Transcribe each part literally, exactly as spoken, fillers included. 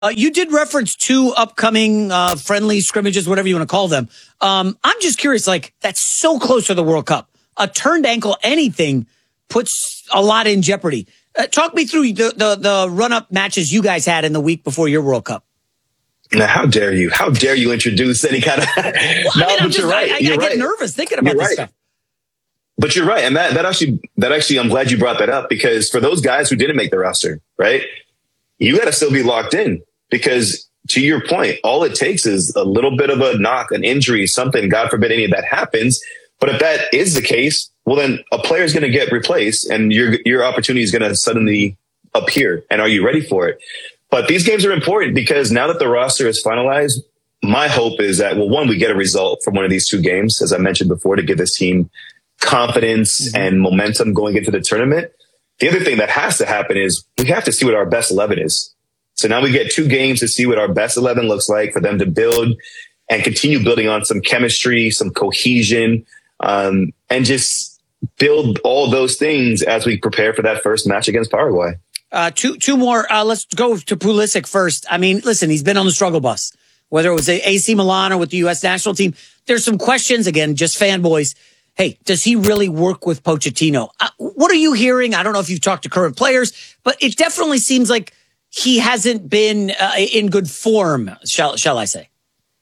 Uh, you did reference two upcoming uh, friendly scrimmages, whatever you want to call them. Um, I'm just curious, like, that's so close to the World Cup. A turned ankle, anything, puts a lot in jeopardy. Uh, talk me through the, the, the run-up matches you guys had in the week before your World Cup. Now, how dare you? How dare you introduce any kind of... well, no, I mean, but just, you're right. I, I, you're I right. get nervous thinking about you're this right. stuff. But you're right. And that, that actually, that actually, I'm glad you brought that up, because for those guys who didn't make the roster, right, you got to still be locked in, because to your point, all it takes is a little bit of a knock, an injury, something, God forbid any of that happens. But if that is the case, well, then a player is going to get replaced and your, your opportunity is going to suddenly appear. And are you ready for it? But these games are important, because now that the roster is finalized, my hope is that, well, one, we get a result from one of these two games, as I mentioned before, to give this team confidence mm-hmm. and momentum going into the tournament. The other thing that has to happen is we have to see what our best eleven is. So now we get two games to see what our best eleven looks like, for them to build and continue building on some chemistry, some cohesion, um, and just build all those things as we prepare for that first match against Paraguay. Uh, two, two more. Uh, let's go to Pulisic first. I mean, listen, he's been on the struggle bus, whether it was A C Milan or with the U S national team. There's some questions, again, just fanboys. Hey, does he really work with Pochettino? Uh, what are you hearing? I don't know if you've talked to current players, but it definitely seems like he hasn't been uh, in good form, shall shall I say?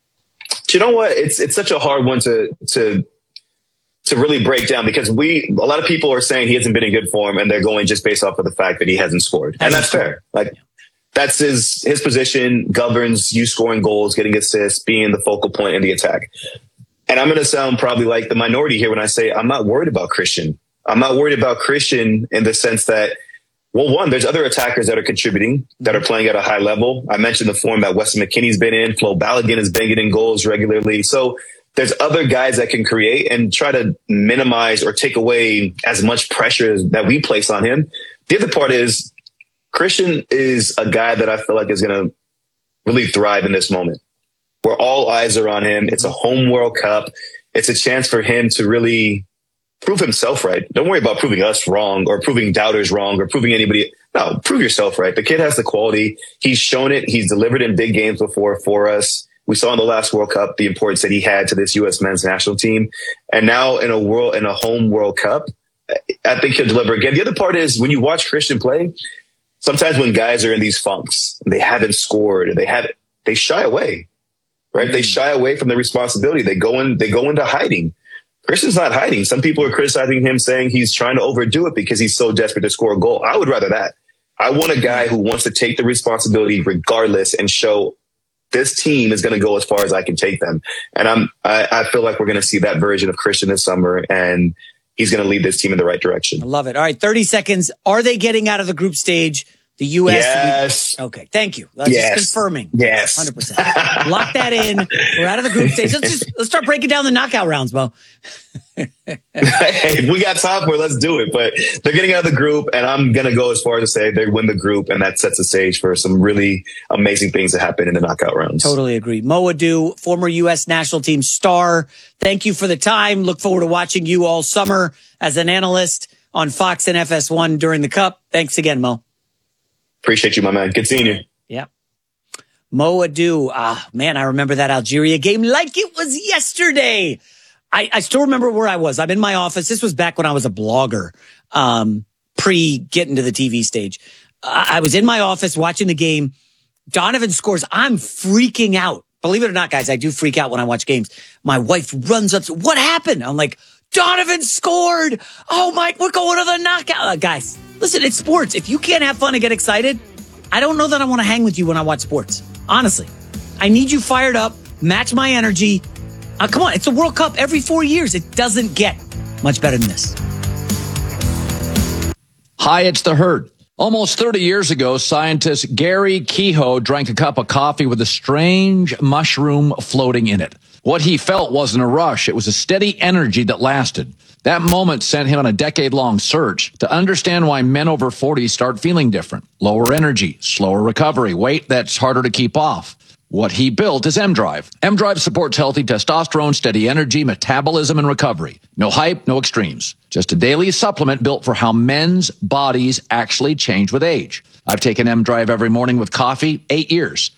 You know what? It's it's such a hard one to to to really break down, because we a lot of people are saying he hasn't been in good form, and they're going just based off of the fact that he hasn't scored, and that's fair. Like that's his his position governs you scoring goals, getting assists, being the focal point in the attack. And I'm going to sound probably like the minority here when I say I'm not worried about Christian. I'm not worried about Christian in the sense that, well, one, there's other attackers that are contributing, that are playing at a high level. I mentioned the form that Weston McKennie's been in. Flo Balogun has been getting goals regularly. So there's other guys that can create and try to minimize or take away as much pressure that we place on him. The other part is Christian is a guy that I feel like is going to really thrive in this moment, where all eyes are on him. It's a home World Cup. It's a chance for him to really prove himself right. Don't worry about proving us wrong or proving doubters wrong or proving anybody. No, prove yourself right. The kid has the quality. He's shown it. He's delivered in big games before for us. We saw in the last World Cup the importance that he had to this U S men's national team. And now in a world, in a home World Cup, I think he'll deliver again. The other part is when you watch Christian play, sometimes when guys are in these funks, they haven't scored, they haven't, they shy away. Right? They shy away from the responsibility. They go in, they go into hiding. Christian's not hiding. Some people are criticizing him, saying he's trying to overdo it because he's so desperate to score a goal. I would rather that. I want a guy who wants to take the responsibility regardless and show this team is going to go as far as I can take them. And I'm, I, I feel like we're going to see that version of Christian this summer, and he's going to lead this team in the right direction. I love it. All right. thirty seconds. Are they getting out of the group stage? The U S. Yes. We, okay. Thank you. That's yes. just confirming. Yes. one hundred percent. Lock that in. We're out of the group stage. Let's just, let's start breaking down the knockout rounds, Mo. Hey, we got time for it. Let's do it. But they're getting out of the group, and I'm going to go as far as to say they win the group, and that sets the stage for some really amazing things to happen in the knockout rounds. Totally agree. Mo Adu, former U S national team star. Thank you for the time. Look forward to watching you all summer as an analyst on Fox and F S one during the Cup. Thanks again, Mo. Appreciate you, my man. Good seeing you. Yeah. Mo Adu. Ah, man, I remember that Algeria game like it was yesterday. I, I still remember where I was. I'm in my office. This was back when I was a blogger, um, pre getting to the T V stage. Uh, I was in my office watching the game. Donovan scores. I'm freaking out. Believe it or not, guys, I do freak out when I watch games. My wife runs up. What happened? I'm like, Donovan scored. Oh my, we're going to the knockout. Uh, guys, listen, it's sports. If you can't have fun and get excited, I don't know that I want to hang with you when I watch sports. Honestly, I need you fired up, match my energy. Uh, come on, it's a World Cup every four years. It doesn't get much better than this. Hi, it's The Herd. Almost thirty years ago, scientist Gary Kehoe drank a cup of coffee with a strange mushroom floating in it. What he felt wasn't a rush. It was a steady energy that lasted. That moment sent him on a decade-long search to understand why men over forty start feeling different. Lower energy, slower recovery, weight that's harder to keep off. What he built is M-Drive. M-Drive supports healthy testosterone, steady energy, metabolism, and recovery. No hype, no extremes. Just a daily supplement built for how men's bodies actually change with age. I've taken M Drive every morning with coffee, eight years.